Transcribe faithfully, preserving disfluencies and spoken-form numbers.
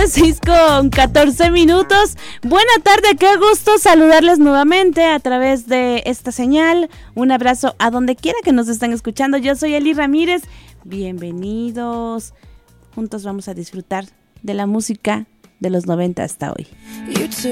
tarde, seis con catorce minutos. Buena tarde, qué gusto saludarles nuevamente a través de esta señal. Un abrazo a donde quiera que nos estén escuchando. Yo soy Eli Ramírez. Bienvenidos. Juntos vamos a disfrutar de la música de los noventa hasta hoy.